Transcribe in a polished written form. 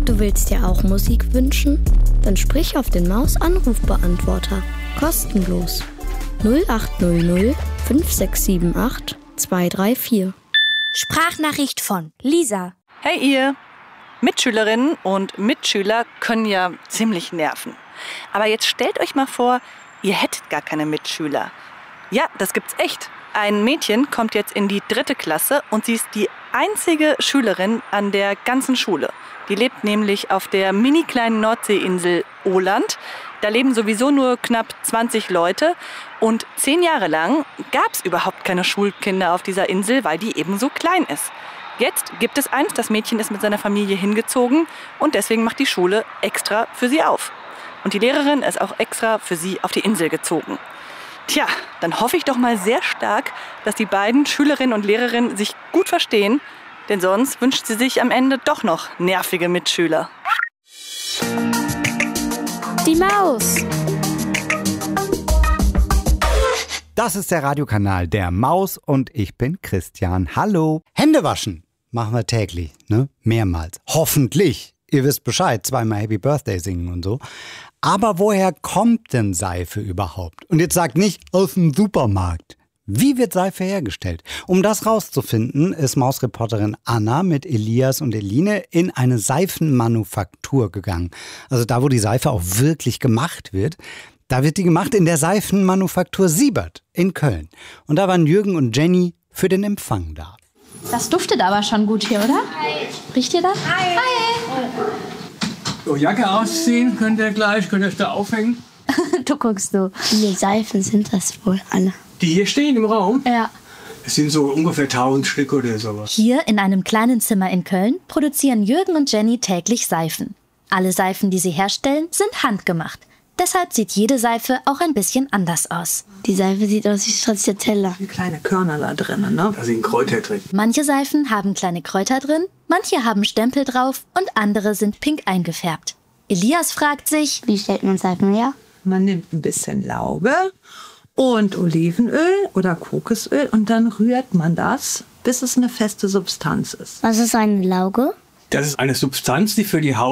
Du willst dir auch Musik wünschen? Dann sprich auf den Maus-Anrufbeantworter. Kostenlos. 0800 5678 234. Sprachnachricht von Lisa. Hey ihr! Mitschülerinnen und Mitschüler können ja ziemlich nerven. Aber jetzt stellt euch mal vor, ihr hättet gar keine Mitschüler. Ja, das gibt's echt. Ein Mädchen kommt jetzt in die 3. Klasse und sie ist die einzige Schülerin an der ganzen Schule. Die lebt nämlich auf der mini kleinen Nordseeinsel Åland. Da leben sowieso nur knapp 20 Leute. Und 10 Jahre lang gab's überhaupt keine Schulkinder auf dieser Insel, weil die eben so klein ist. Jetzt gibt es eins, das Mädchen ist mit seiner Familie hingezogen und deswegen macht die Schule extra für sie auf. Und die Lehrerin ist auch extra für sie auf die Insel gezogen. Tja, dann hoffe ich doch mal sehr stark, dass die beiden Schülerinnen und Lehrerinnen sich gut verstehen, denn sonst wünscht sie sich am Ende doch noch nervige Mitschüler. Die Maus. Das ist der Radiokanal der Maus und ich bin Christian. Hallo. Hände waschen machen wir täglich, ne? Mehrmals. Hoffentlich. Ihr wisst Bescheid, 2-mal Happy Birthday singen und so. Aber woher kommt denn Seife überhaupt? Und jetzt sagt nicht aus dem Supermarkt. Wie wird Seife hergestellt? Um das rauszufinden, ist Mausreporterin Anna mit Elias und Eline in eine Seifenmanufaktur gegangen. Also da, wo die Seife auch wirklich gemacht wird. Da wird die gemacht in der Seifenmanufaktur Siebert in Köln. Und da waren Jürgen und Jenny für den Empfang da. Das duftet aber schon gut hier, oder? Hi. Riecht ihr das? Hi. So, Jacke ausziehen, könnt ihr gleich, könnt ihr euch da aufhängen. Du guckst so. Wie viele Seifen sind das wohl alle? Die hier stehen im Raum? Ja. Es sind so ungefähr 1000 Stück oder sowas. Hier in einem kleinen Zimmer in Köln produzieren Jürgen und Jenny täglich Seifen. Alle Seifen, die sie herstellen, sind handgemacht. Deshalb sieht jede Seife auch ein bisschen anders aus. Die Seife sieht aus wie Stracciatella. Kleine Körner da drin, ne? Da sind Kräuter drin. Manche Seifen haben kleine Kräuter drin, manche haben Stempel drauf und andere sind pink eingefärbt. Elias fragt sich, Wie stellt man Seifen her? Man nimmt ein bisschen Lauge und Olivenöl oder Kokosöl und dann rührt man das, bis es eine feste Substanz ist. Was ist eine Lauge? Das ist eine Substanz, die für die Haut